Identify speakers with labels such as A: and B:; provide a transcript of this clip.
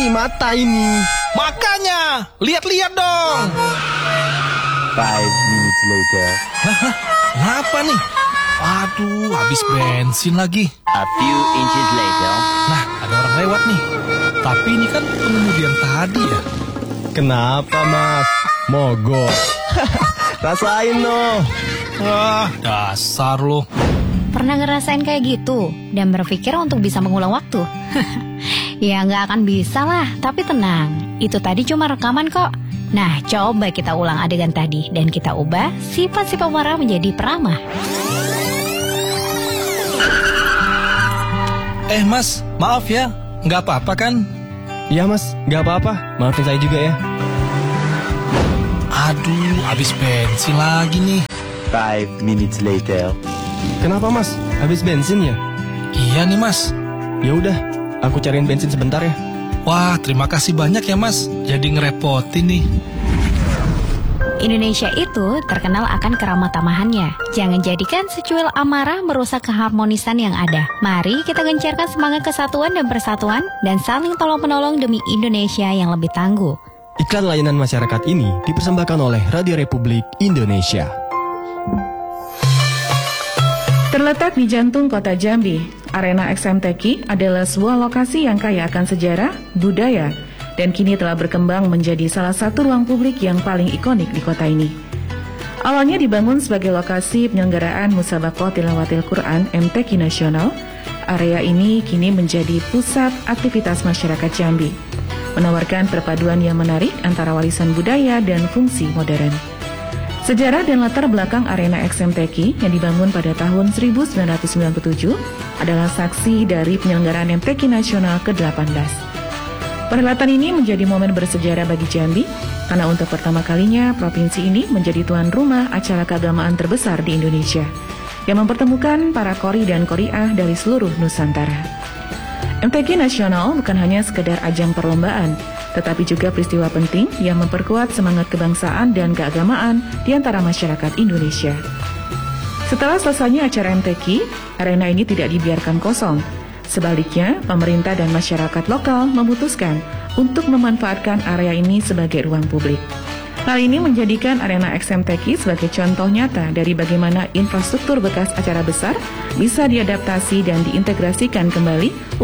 A: nih mata ini.
B: Makanya, lihat-lihat dong.
C: 5 minutes later.
B: Kenapa nih? Aduh, habis bensin lagi.
C: A few inches later.
B: Nah, ada orang lewat nih. Tapi ini kan pengemudi yang tadi ya.
A: Kenapa mas? Mogok. Rasain loh.
B: Wah, dasar lo.
D: Pernah ngerasain kayak gitu dan berpikir untuk bisa mengulang waktu? Ya nggak akan bisa lah, tapi tenang, itu tadi cuma rekaman kok. Nah, coba kita ulang adegan tadi dan kita ubah sifat si pemarah menjadi peramah.
B: Mas, maaf ya, nggak apa-apa kan?
A: Ya mas, nggak apa-apa. Maafin saya juga ya.
B: Aduh, habis bensin lagi nih.
C: 5 minutes later.
A: Kenapa mas? Habis bensin ya?
B: Iya nih mas.
A: Ya udah, aku cariin bensin sebentar ya.
B: Wah, terima kasih banyak ya mas. Jadi ngerepotin nih.
D: Indonesia itu terkenal akan keramah tamahannya. Jangan jadikan secuil amarah merusak keharmonisan yang ada. Mari kita gencarkan semangat kesatuan dan persatuan dan saling tolong-menolong demi Indonesia yang lebih tangguh.
A: Iklan layanan masyarakat ini dipersembahkan oleh Radio Republik Indonesia.
E: Terletak di jantung kota Jambi, Arena XMTQ adalah sebuah lokasi yang kaya akan sejarah, budaya, dan kini telah berkembang menjadi salah satu ruang publik yang paling ikonik di kota ini. Awalnya dibangun sebagai lokasi penyelenggaraan Musabaqah Tilawatil Quran MTQ Nasional, area ini kini menjadi pusat aktivitas masyarakat Jambi, menawarkan perpaduan yang menarik antara warisan budaya dan fungsi modern. Sejarah dan latar belakang Arena XMTQ yang dibangun pada tahun 1997 adalah saksi dari penyelenggaraan MTQ Nasional ke-18. Perhelatan ini menjadi momen bersejarah bagi Jambi karena untuk pertama kalinya provinsi ini menjadi tuan rumah acara keagamaan terbesar di Indonesia yang mempertemukan para qori dan qoriah dari seluruh Nusantara. MTQ Nasional bukan hanya sekedar ajang perlombaan, tetapi juga peristiwa penting yang memperkuat semangat kebangsaan dan keagamaan di antara masyarakat Indonesia. Setelah selesainya acara MTQ, arena ini tidak dibiarkan kosong. Sebaliknya, pemerintah dan masyarakat lokal memutuskan untuk memanfaatkan area ini sebagai ruang publik. Hal ini menjadikan Arena XMTQ sebagai contoh nyata dari bagaimana infrastruktur bekas acara besar bisa diadaptasi dan diintegrasikan kembali